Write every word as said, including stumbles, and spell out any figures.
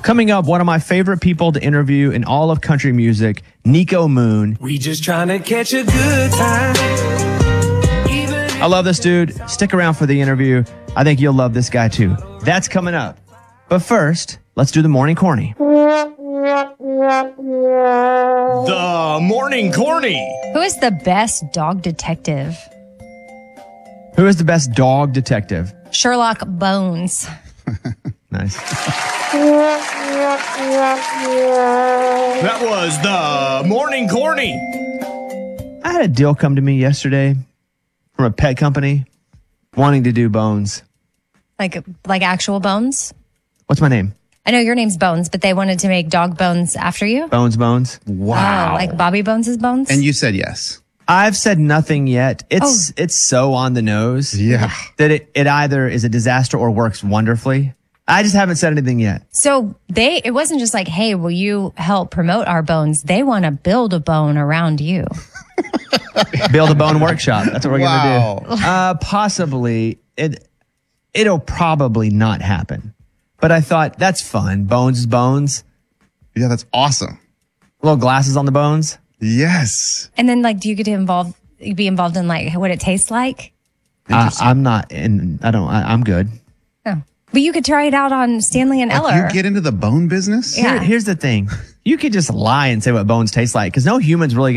Coming up, one of my favorite people to interview in all of country music, Nico Moon. We just trying to catch a good time. I love this dude. Stick around for the interview. I think you'll love this guy too. That's coming up. But first, let's do the morning corny. The morning corny. Who is the best dog detective? Who is the best dog detective? Sherlock Bones. Nice. That was the morning corny. I had a deal come to me yesterday from a pet company wanting to do bones. Like like actual bones? What's my name? I know your name's Bones, but they wanted to make dog bones after you? Bones Bones. Wow. Oh, like Bobby Bones' bones? And you said yes. I've said nothing yet. It's Oh. it's so on the nose. Yeah. That it, it either is a disaster or works wonderfully. I just haven't said anything yet. So they, it wasn't just like, hey, will you help promote our bones? They want to build a bone around you. Build a bone workshop. That's what we're Wow. going to do. Uh, possibly. It, it'll probably not happen. But I thought, that's fun. Bones is bones. Yeah, that's awesome. Little glasses on the bones. Yes. And then like, do you get to involve, be involved in like what it tastes like? I, I'm not in, I don't, I, I'm good. Oh. But you could try it out on Stanley and Eller. Like you get into the bone business? Yeah. Here, here's the thing. You could just lie and say what bones taste like because no human's really